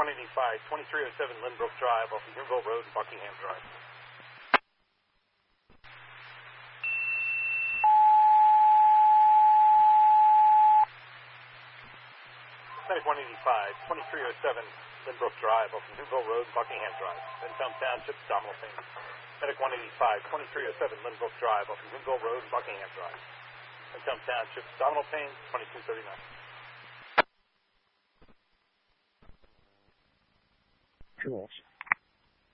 185, 2307 Lynbrook Drive off of Newville Road, Buckingham Drive. Medic 185, 2307 Lynbrook Drive off of Newville Road, Buckingham Drive. Bentown Township, abdominal pain. Medic 185, 2307 Lynbrook Drive off of Newville Road, Buckingham Drive. Bentown Township, abdominal pain, 2239. Cool.